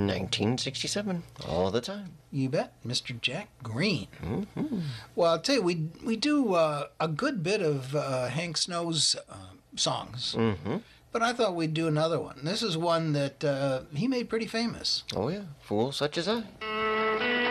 1967, all the time. You bet, Mr. Jack Green. Mm-hmm. Well, I'll tell you, we do a good bit of Hank Snow's songs, Mm-hmm. but I thought we'd do another one. This is one that he made pretty famous. Oh, yeah. Fools such as I.